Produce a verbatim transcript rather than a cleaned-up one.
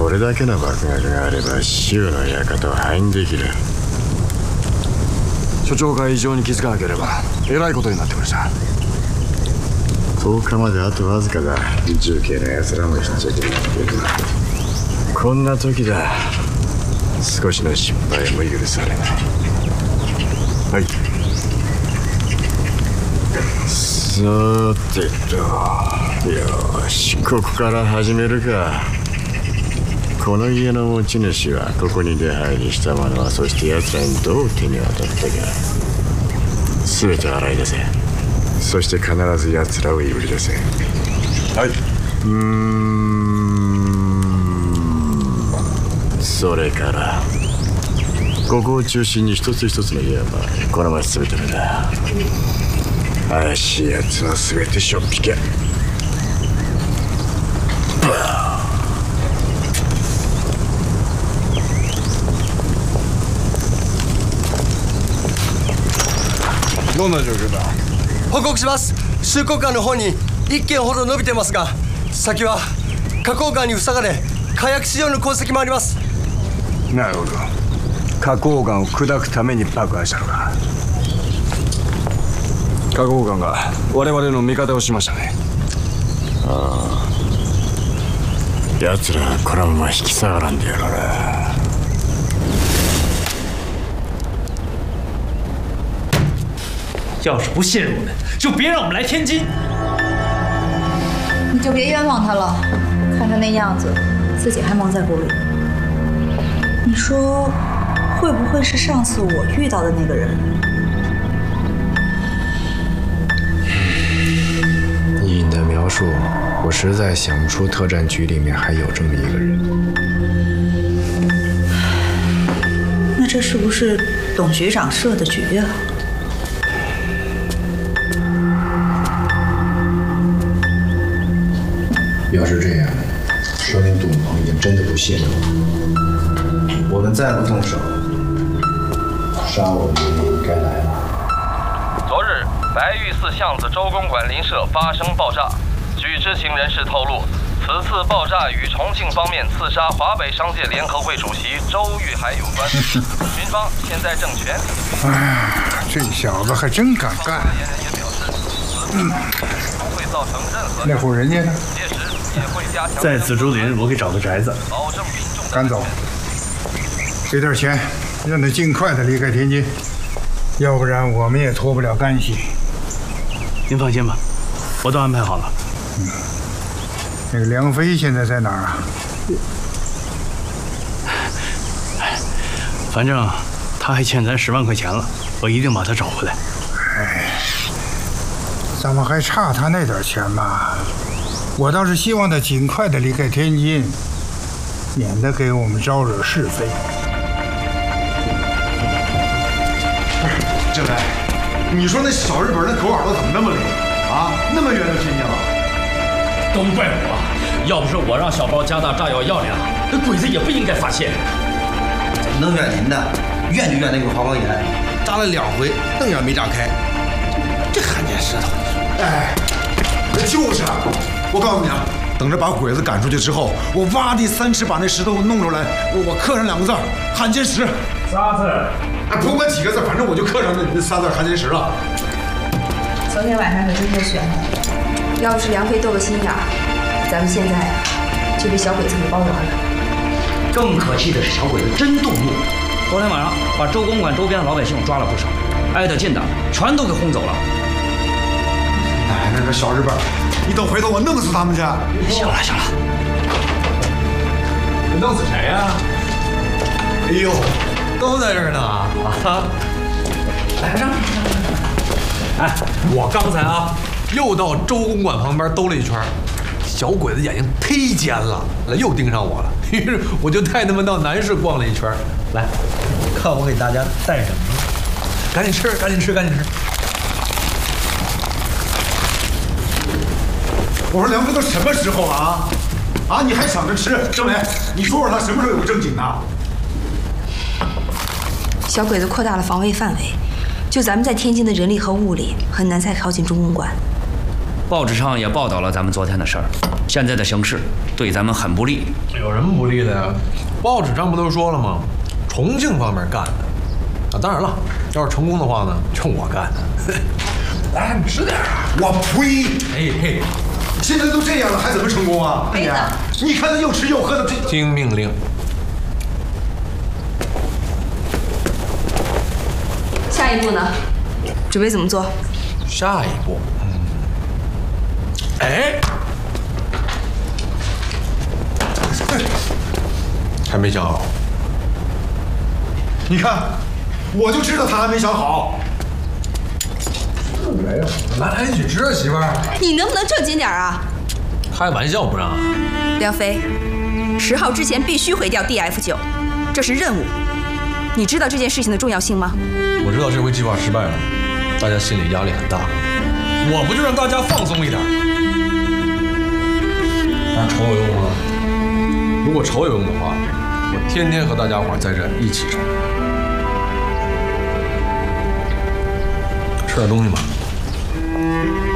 これだけの爆薬があれば州の館を破壊できる。 所長が異常に気づかなければえらいことになってました。 とおかまであとわずかだ。重慶の奴らも必着になってる。こんな時だ。少しの失敗も許されない。 はい。 さてと、よし、ここから始めるか。この家の持ち主はここに出入りした者は、そして奴らにどう手に渡ったか、全て洗い出せ。そして必ず奴らをいぶり出せ。 はい。 うーん、それからここを中心に一つ一つの家はこの町全てだ。怪しい奴は全てしょっぴけ。 どんな状況だ？ 報告します。収穫間の方にいっけんほど伸びてますが、先は花崗岩に塞がれ火薬使用の痕跡もあります。 なるほど。花崗岩を砕くために爆破したのか。花崗岩が我々の味方をしましたね。 ああ、奴らはこのまま引き下がらんでやろうな。 要是不信任我们，就别让我们来天津。 你就别冤枉他了，看他那样子，自己还蒙在鼓里。你说，会不会是上次我遇到的那个人？ 以你的描述，我实在想不出特战局里面还有这么一个人。 那这是不是董局长设的局啊？ 要是这样，说明董鹏已经真的不信任我。我们再不动手，杀我们的人该来了。 昨日，白玉寺巷子周公馆邻舍发生爆炸。据知情人士透露，此次爆炸与重庆方面刺杀华北商界联合会主席周玉海有关。军方现在正全力。 哎，这小子还真敢干。嗯， 不会造成任何。 那户人家呢？ 在紫竹林，我给找个宅子。 赶走，给点钱，让他尽快的离开天津，要不然我们也脱不了干系。 您放心吧，我都安排好了。 嗯，那个梁飞现在在哪儿啊？ 反正他还欠咱十万块钱了，我一定把他找回来。 哎，咱们还差他那点钱吗？我倒是希望他尽快的离开天津，免得给我们招惹是非。 郑来，你说那小日本那狗耳朵怎么那么灵啊？那么远就听见了？ 都怪我，要不是我让小包加大炸药药量，那鬼子也不应该发现。 能怨您的，怨就怨那个花岗岩，炸了两回，瞪眼没炸开。这罕见石头， 哎，就是啊。我告诉你啊，等着把鬼子赶出去之后，我挖地三尺把那石头弄出来，我我刻上两个字儿“罕见石”。 仨字。 哎，不管几个字，反正我就刻上那那仨字“罕见石”了。 昨天晚上可真够悬的，要不是梁飞斗个心眼儿，咱们现在啊就被小鬼子给包圆了。 更可气的是，小鬼子真动怒， 昨天晚上把周公馆周边的老百姓抓了不少，挨得近的全都给轰走了。 哎，那个小日本。你等回头我弄死他们去！ 行了行了， 你弄死谁呀？ 哎呦，都在这儿呢啊！ 来让。哎，我刚才啊，又到周公馆旁边兜了一圈，小鬼子眼睛忒尖了，又盯上我了。于是我就带他们到南市逛了一圈。来，看我给大家带什么？赶紧吃，赶紧吃，赶紧吃！ 我说梁飞都什么时候了啊？啊，你还想着吃？郑雷，你说说他什么时候有正经的？ 小鬼子扩大了防卫范围，就咱们在天津的人力和物力，很难再靠近中公馆。 报纸上也报道了咱们昨天的事儿。现在的形势对咱们很不利。 有什么不利的呀？报纸上不都说了吗？重庆方面干的。啊，当然了，要是成功的话呢，就我干的。来，你吃点啊！ 我呸！ 哎嘿， 现在都这样了，还怎么成功啊？ 杯子， 你看他又吃又喝的，这听命令。 下一步呢？准备怎么做？ 下一步，嗯，哎，还没想好。 你看，我就知道他还没想好。 来呀，来来一起吃啊，媳妇儿。 你能不能正经点啊？ 开玩笑不让啊？ 梁飞，十号之前必须毁掉 D F 九，这是任务。你知道这件事情的重要性吗？ 我知道这回计划失败了，大家心里压力很大。我不就让大家放松一点？那愁有用吗？如果愁有用的话，我天天和大家伙在这一起愁。吃点东西吧。